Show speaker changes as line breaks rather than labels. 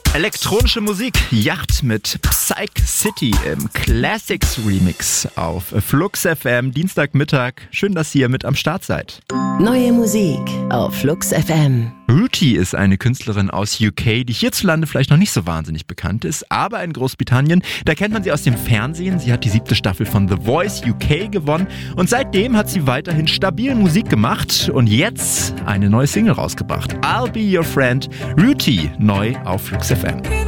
Elektronische Musik, Yacht mit Psych City im Classics Remix auf Flux FM, Dienstagmittag. Schön, dass ihr mit am Start seid.
Neue Musik auf Flux FM.
Ruti ist eine Künstlerin aus UK, die hierzulande vielleicht noch nicht so wahnsinnig bekannt ist, aber in Großbritannien, da kennt man sie aus dem Fernsehen. Sie hat die 7. Staffel von The Voice UK gewonnen und seitdem hat sie weiterhin stabil Musik gemacht und jetzt eine neue Single rausgebracht. I'll Be Your Friend, Ruti, neu auf Flux FM.